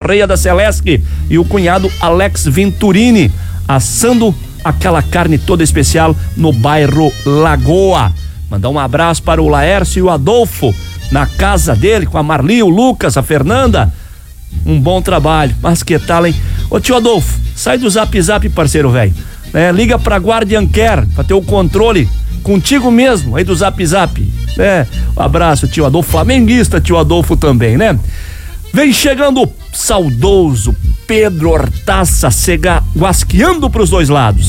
Correia da Celeste e o cunhado Alex Venturini, assando aquela carne toda especial no bairro Lagoa. Mandar um abraço para o Laércio e o Adolfo, na casa dele, com a Marli, o Lucas, a Fernanda. Um bom trabalho, mas que tal, hein? Ô tio Adolfo, sai do Zap Zap, parceiro velho. Liga pra Guardian Care, pra ter o controle contigo mesmo, aí do Zap Zap. Um abraço, tio Adolfo, flamenguista, tio Adolfo também, né? Vem chegando o saudoso Pedro Hortaça, guasqueando pros dois lados.